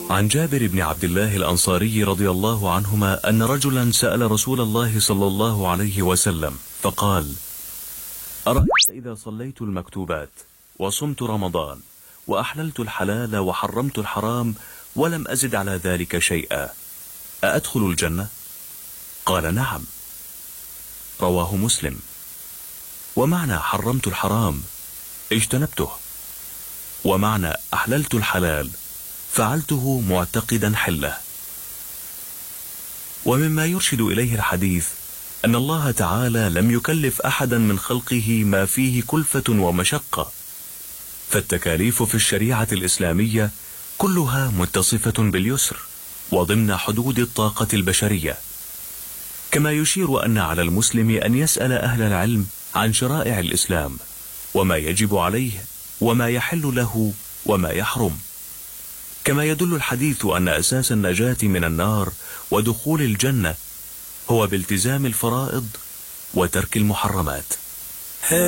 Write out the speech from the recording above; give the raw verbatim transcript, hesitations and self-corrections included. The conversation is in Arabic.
عن جابر بن عبد الله الأنصاري رضي الله عنهما أن رجلا سأل رسول الله صلى الله عليه وسلم فقال: أرأيت إذا صليت المكتوبات وصمت رمضان وأحللت الحلال وحرمت الحرام ولم أزد على ذلك شيئا أأدخل الجنة؟ قال: نعم. رواه مسلم. ومعنى حرمت الحرام اجتنبته، ومعنى أحللت الحلال فعلته معتقدا حله. ومما يرشد إليه الحديث أن الله تعالى لم يكلف أحدا من خلقه ما فيه كلفة ومشقة، فالتكاليف في الشريعة الإسلامية كلها متصفة باليسر وضمن حدود الطاقة البشرية. كما يشير أن على المسلم أن يسأل أهل العلم عن شرائع الإسلام وما يجب عليه وما يحل له وما يحرم. كما يدل الحديث أن أساس النجاة من النار ودخول الجنة هو بالتزام الفرائض وترك المحرمات.